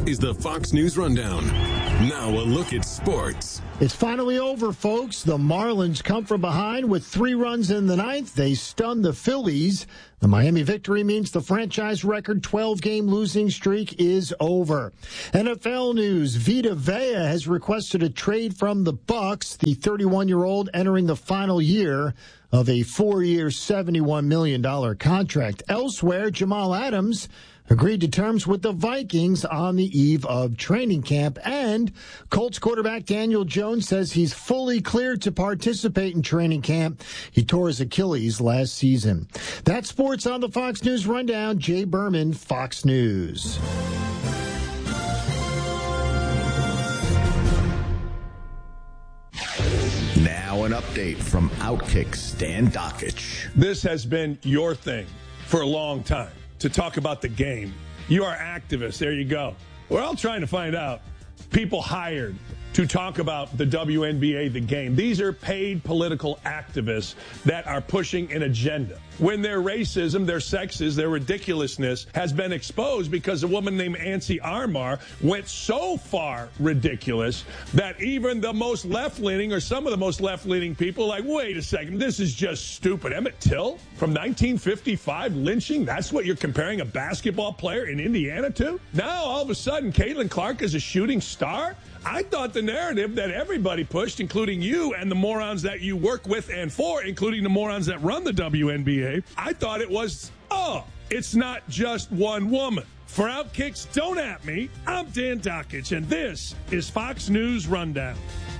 is the Fox News Rundown. Now a look at sports. It's finally over, folks. The Marlins come from behind with 3 runs in the ninth. They stun the Phillies. The Miami victory means the franchise record 12-game losing streak is over. NFL news. Vita Vea has requested a trade from the Bucs. The 31-year-old entering the final year of a 4-year, $71 million contract. Elsewhere, Jamal Adams agreed to terms with the Vikings on the eve of training camp. And Colts quarterback Daniel Jones says he's fully cleared to participate in training camp. He tore his Achilles last season. That's sports on the Fox News Rundown. Jay Berman, Fox News. Now an update from Outkick Stan Dakich. This has been your thing for a long time, to talk about the game. You are activists. There you go. We're all trying to find out people hired to talk about the WNBA, the game. These are paid political activists that are pushing an agenda. When their racism, their sexism, their ridiculousness has been exposed because a woman named Ansi Armar went so far ridiculous that even the most left-leaning or some of the most left-leaning people are like, wait a second, this is just stupid. Emmett Till from 1955 lynching, that's what you're comparing a basketball player in Indiana to? Now, all of a sudden, Caitlin Clark is a shooting star? I thought the narrative that everybody pushed, including you and the morons that you work with and for, including the morons that run the WNBA, I thought it was, it's not just one woman. For Outkicks, don't at me. I'm Dan Dakich, and this is Fox News Rundown.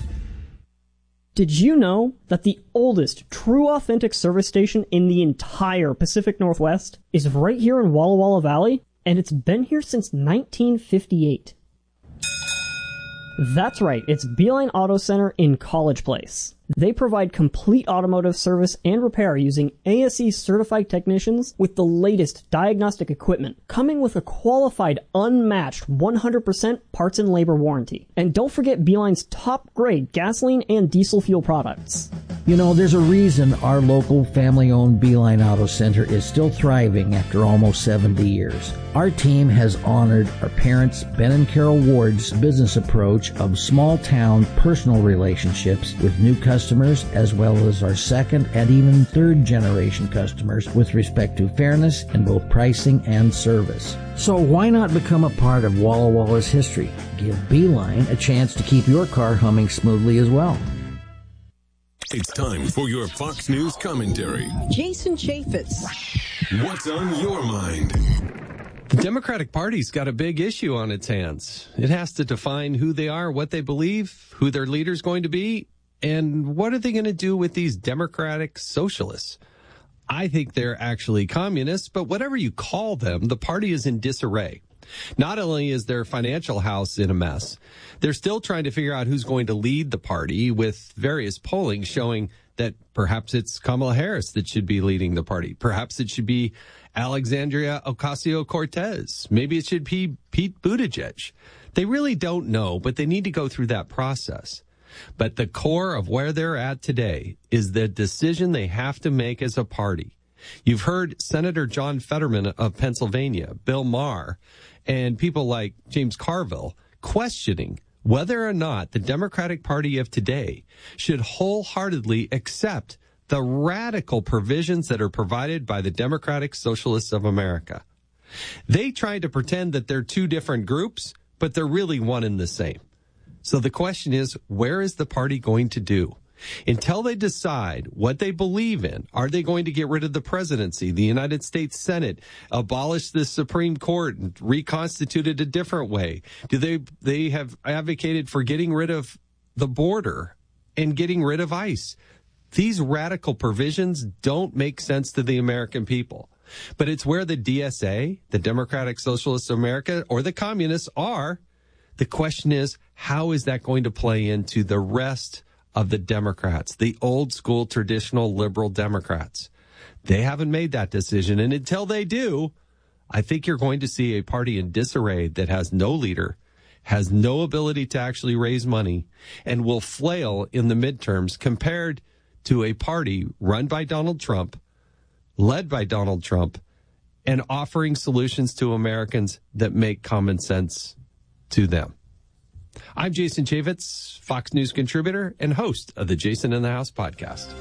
Did you know that the oldest true authentic service station in the entire Pacific Northwest is right here in Walla Walla Valley? And it's been here since 1958. That's right, it's Beeline Auto Center in College Place. They provide complete automotive service and repair using ASE certified technicians with the latest diagnostic equipment, coming with a qualified, unmatched 100% parts and labor warranty. And don't forget Beeline's top grade gasoline and diesel fuel products. You know, there's a reason our local family-owned Beeline Auto Center is still thriving after almost 70 years. Our team has honored our parents, Ben and Carol Ward's business approach of small-town personal relationships with new customers, as well as our second and even third-generation customers with respect to fairness in both pricing and service. So why not become a part of Walla Walla's history? Give Beeline a chance to keep your car humming smoothly as well. It's time for your Fox News commentary. Jason Chaffetz. What's on your mind? The Democratic Party's got a big issue on its hands. It has to define who they are, what they believe, who their leader's going to be, and what are they going to do with these Democratic socialists? I think they're actually communists, but whatever you call them, the party is in disarray. Not only is their financial house in a mess, they're still trying to figure out who's going to lead the party, with various polling showing that perhaps it's Kamala Harris that should be leading the party. Perhaps it should be Alexandria Ocasio-Cortez. Maybe it should be Pete Buttigieg. They really don't know, but they need to go through that process. But the core of where they're at today is the decision they have to make as a party. You've heard Senator John Fetterman of Pennsylvania, Bill Maher, and people like James Carville questioning whether or not the Democratic Party of today should wholeheartedly accept the radical provisions that are provided by the Democratic Socialists of America. They try to pretend that they're two different groups, but they're really one and the same. So the question is, where is the party going to do? Until they decide what they believe in, are they going to get rid of the presidency, the United States Senate, abolish the Supreme Court, and reconstitute it a different way? Do they have advocated for getting rid of the border and getting rid of ICE? These radical provisions don't make sense to the American people. But it's where the DSA, the Democratic Socialists of America, or the communists are. The question is, how is that going to play into the rest of the Democrats, the old school traditional liberal Democrats? They haven't made that decision. And until they do, I think you're going to see a party in disarray that has no leader, has no ability to actually raise money, and will flail in the midterms compared to a party run by Donald Trump, led by Donald Trump, and offering solutions to Americans that make common sense to them. I'm Jason Chaffetz, Fox News contributor and host of the Jason in the House podcast.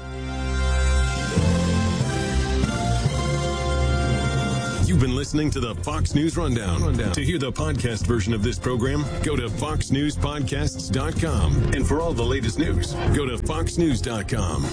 You've been listening to the Fox News Rundown. To hear the podcast version of this program, go to foxnewspodcasts.com. And for all the latest news, go to foxnews.com.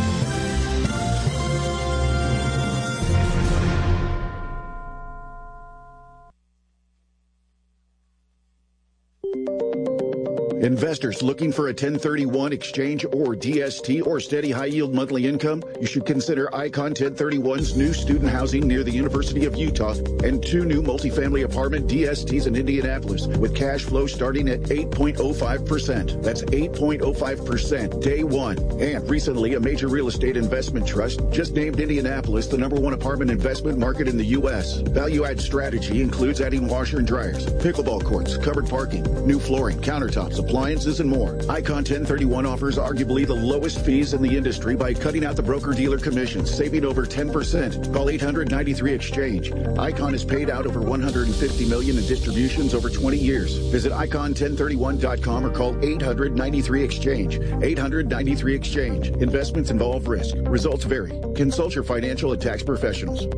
Investors looking for a 1031 exchange or DST or steady high-yield monthly income? You should consider Icon 1031's new student housing near the University of Utah and 2 new multifamily apartment DSTs in Indianapolis with cash flow starting at 8.05%. That's 8.05% day one. And recently, a major real estate investment trust just named Indianapolis the #1 apartment investment market in the U.S. Value-add strategy includes adding washer and dryers, pickleball courts, covered parking, new flooring, countertops, appliances, and more. Icon 1031 offers arguably the lowest fees in the industry by cutting out the broker-dealer commissions, saving over 10%. Call 800-93-EXCHANGE. Icon has paid out over $150 million in distributions over 20 years. Visit icon1031.com or call 800-93-EXCHANGE. 800-93-EXCHANGE. Investments involve risk. Results vary. Consult your financial and tax professionals.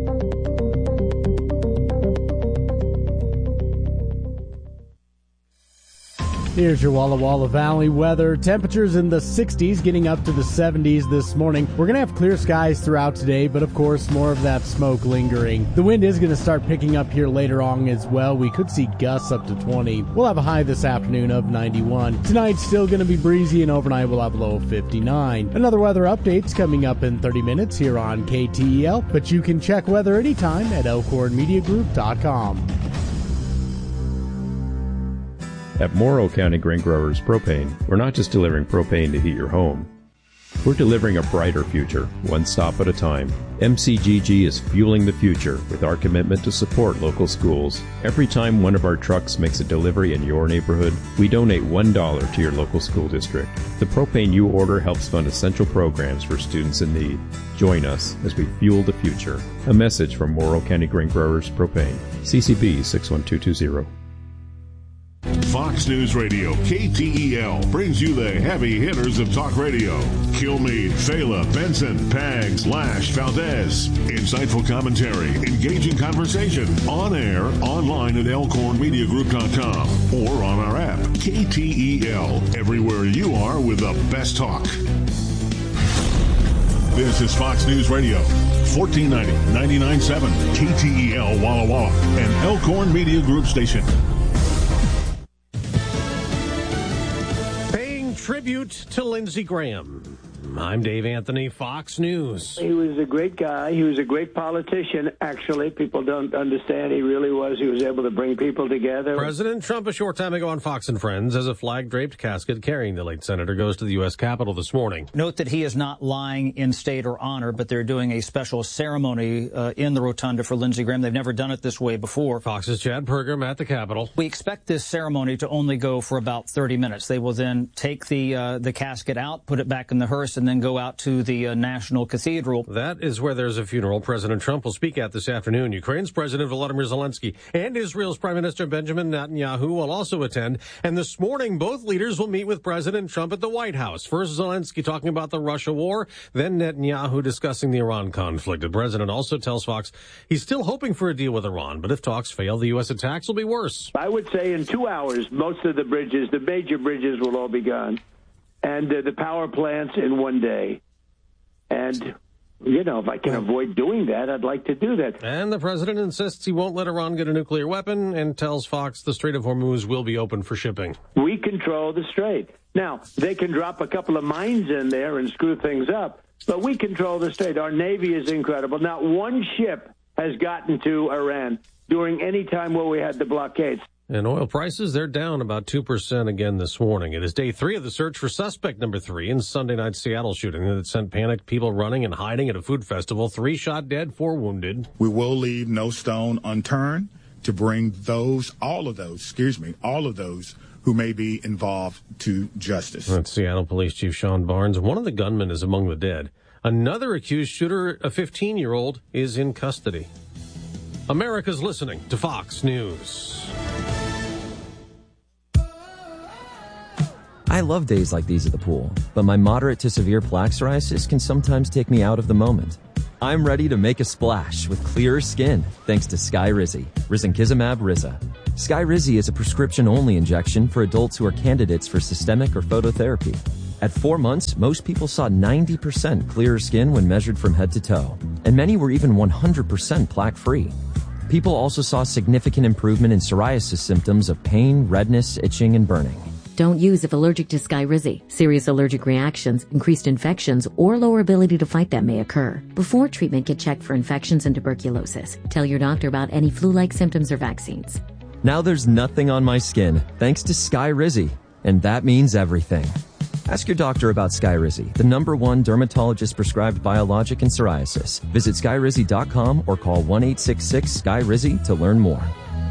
Here's your Walla Walla Valley weather. Temperatures in the 60s, getting up to the 70s this morning. We're going to have clear skies throughout today, but of course, more of that smoke lingering. The wind is going to start picking up here later on as well. We could see gusts up to 20. We'll have a high this afternoon of 91. Tonight's still going to be breezy, and overnight we'll have a low of 59. Another weather update's coming up in 30 minutes here on KTEL, but you can check weather anytime at elkhornmediagroup.com. At Morrow County Grain Growers Propane, we're not just delivering propane to heat your home. We're delivering a brighter future, one stop at a time. MCGG is fueling the future with our commitment to support local schools. Every time one of our trucks makes a delivery in your neighborhood, we donate $1 to your local school district. The propane you order helps fund essential programs for students in need. Join us as we fuel the future. A message from Morrow County Grain Growers Propane. CCB 61220. Fox News Radio, KTEL, brings you the heavy hitters of talk radio. Kilmeade, Fela, Benson, Pags, Lash, Valdez. Insightful commentary, engaging conversation, on air, online at elkhornmediagroup.com, or on our app, KTEL, everywhere you are with the best talk. This is Fox News Radio, 1490, 99.7, KTEL Walla Walla, an Elkhorn Media Group station. Tribute to Lindsey Graham. I'm Dave Anthony, Fox News. He was a great guy. He was a great politician, actually. People don't understand he really was. He was able to bring people together. President Trump, a short time ago on Fox and Friends, as a flag-draped casket carrying the late senator goes to the U.S. Capitol this morning. Note that he is not lying in state or honor, but they're doing a special ceremony in the rotunda for Lindsey Graham. They've never done it this way before. Fox's Chad Pergram at the Capitol. We expect this ceremony to only go for about 30 minutes. They will then take the casket out, put it back in the hearse, and then go out to the National Cathedral. That is where there's a funeral President Trump will speak at this afternoon. Ukraine's President Volodymyr Zelensky and Israel's Prime Minister Benjamin Netanyahu will also attend. And this morning, both leaders will meet with President Trump at the White House. First, Zelensky talking about the Russia war, then Netanyahu discussing the Iran conflict. The president also tells Fox he's still hoping for a deal with Iran, but if talks fail, the U.S. attacks will be worse. I would say in 2 hours, most of the bridges, the major bridges, will all be gone. And the power plants in 1 day. And, you know, if I can avoid doing that, I'd like to do that. And the president insists he won't let Iran get a nuclear weapon and tells Fox the Strait of Hormuz will be open for shipping. We control the strait. Now, they can drop a couple of mines in there and screw things up, but we control the strait. Our Navy is incredible. Not one ship has gotten to Iran during any time where we had the blockades. And oil prices, they're down about 2% again this morning. It is day 3 of the search for suspect number 3 in Sunday night's Seattle shooting that sent panicked people running and hiding at a food festival. 3 shot dead, 4 wounded. We will leave no stone unturned to bring all of those who may be involved to justice. That's Seattle Police Chief Sean Barnes. One of the gunmen is among the dead. Another accused shooter, a 15-year-old, is in custody. America's listening to Fox News. I love days like these at the pool, but my moderate to severe plaque psoriasis can sometimes take me out of the moment. I'm ready to make a splash with clearer skin thanks to Skyrizi, risankizumab Riza. Skyrizi is a prescription-only injection for adults who are candidates for systemic or phototherapy. At 4 months, most people saw 90% clearer skin when measured from head to toe, and many were even 100% plaque-free. People also saw significant improvement in psoriasis symptoms of pain, redness, itching, and burning. Don't use if allergic to Skyrizi. Serious allergic reactions, increased infections, or lower ability to fight them may occur. Before treatment, get checked for infections and tuberculosis. Tell your doctor about any flu-like symptoms or vaccines. Now there's nothing on my skin thanks to Skyrizi, and that means everything. Ask your doctor about Skyrizi, the #1 dermatologist-prescribed biologic in psoriasis. Visit Skyrizi.com or call 1-866-SKYRIZI to learn more.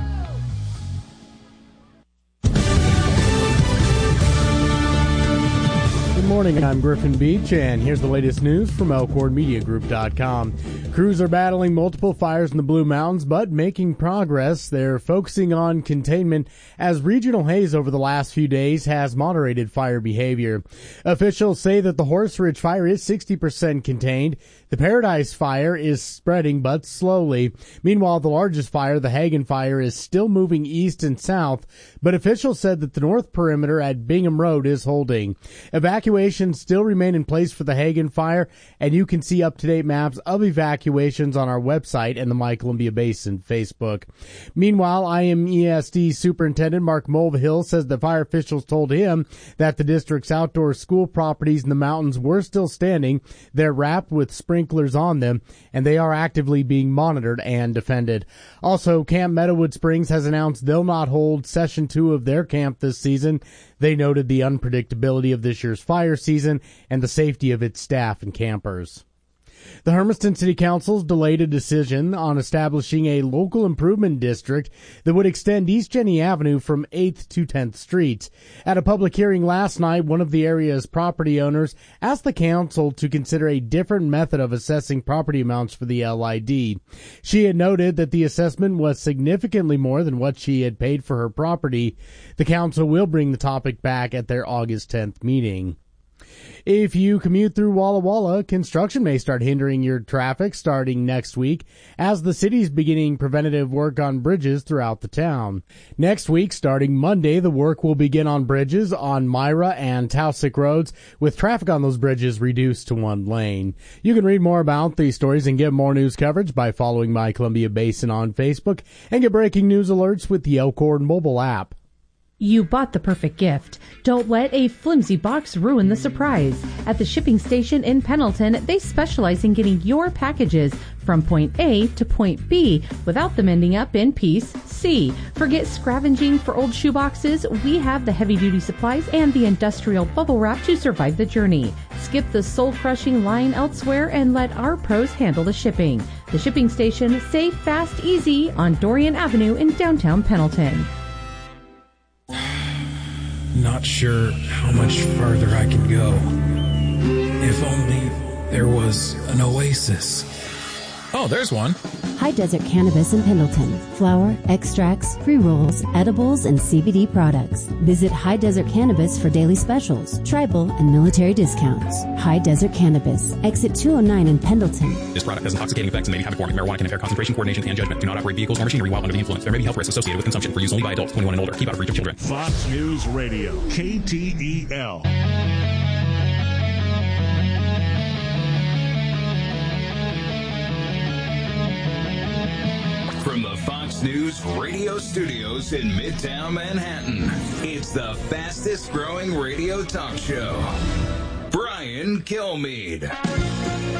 Good morning, I'm Griffin Beach, and here's the latest news from ElkhornMediaGroup.com. Crews are battling multiple fires in the Blue Mountains, but making progress. They're focusing on containment as regional haze over the last few days has moderated fire behavior. Officials say that the Horse Ridge fire is 60% contained. The Paradise fire is spreading, but slowly. Meanwhile, the largest fire, the Hagen fire, is still moving east and south, but officials said that the north perimeter at Bingham Road is holding. Evacuations still remain in place for the Hagen fire, and you can see up-to-date maps of evacuations on our website and the My Columbia Basin Facebook. Meanwhile, IMESD Superintendent Mark Mulvihill says the fire officials told him that the district's outdoor school properties in the mountains were still standing. They're wrapped with sprinklers on them, and they are actively being monitored and defended. Also, Camp Meadowood Springs has announced they'll not hold Session 2 of their camp this season. They noted the unpredictability of this year's fire season and the safety of its staff and campers. The Hermiston City Council's delayed a decision on establishing a local improvement district that would extend East Jenny Avenue from 8th to 10th Streets. At a public hearing last night, one of the area's property owners asked the council to consider a different method of assessing property amounts for the LID. She had noted that the assessment was significantly more than what she had paid for her property. The council will bring the topic back at their August 10th meeting. If you commute through Walla Walla, construction may start hindering your traffic starting next week as the city's beginning preventative work on bridges throughout the town. Next week, starting Monday, the work will begin on bridges on Myra and Tausig roads, with traffic on those bridges reduced to one lane. You can read more about these stories and get more news coverage by following My Columbia Basin on Facebook and get breaking news alerts with the Elkhorn mobile app. You bought the perfect gift. Don't let a flimsy box ruin the surprise. At the shipping station in Pendleton, they specialize in getting your packages from point A to point B without them ending up in piece C. Forget scavenging for old shoeboxes. We have the heavy-duty supplies and the industrial bubble wrap to survive the journey. Skip the soul-crushing line elsewhere and let our pros handle the shipping. The shipping station, safe, fast, easy on Dorian Avenue in downtown Pendleton. Not sure how much further I can go. If only there was an oasis. Oh, there's one. High Desert Cannabis in Pendleton. Flower, extracts, pre-rolls, edibles, and CBD products. Visit High Desert Cannabis for daily specials, tribal, and military discounts. High Desert Cannabis. Exit 209 in Pendleton. This product has intoxicating effects and may be habit-forming. Marijuana can impair concentration, coordination, and judgment. Do not operate vehicles or machinery while under the influence. There may be health risks associated with consumption. For use only by adults 21 and older. Keep out of reach of children. Fox News Radio, KTEL. From the Fox News radio studios in Midtown Manhattan, it's the fastest growing radio talk show. Brian Kilmeade.